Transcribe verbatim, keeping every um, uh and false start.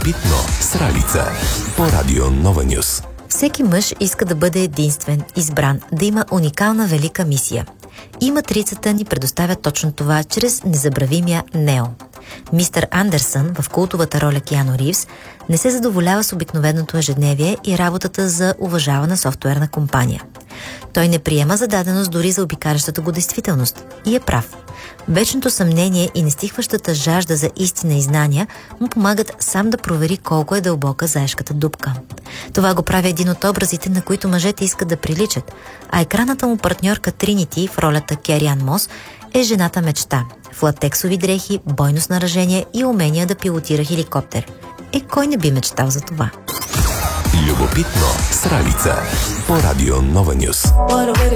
Любопитно с Ралица по Радио Нова Нюс. Всеки мъж иска да бъде единствен, избран, да има уникална велика мисия. И матрицата ни предоставя точно това чрез незабравимия Нео. Мистер Андерсън в култовата роля Киано Ривз не се задоволява с обикновеното ежедневие и работата за уважавана софтуерна компания. Той не приема за даденост дори за обикалящата го действителност и е прав. Вечното съмнение и нестихващата жажда за истина и знания му помагат сам да провери колко е дълбока заешката дупка. Това го прави един от образите, на които мъжете искат да приличат, а екранната му партньорка Тринити в ролята Кери-Ан Мос е жената мечта, в латексови дрехи, бойно снаряжение и умения да пилотира хеликоптер. Е, кой не би мечтал за това? Любопитно с Ралица по Радио Нова Нюс.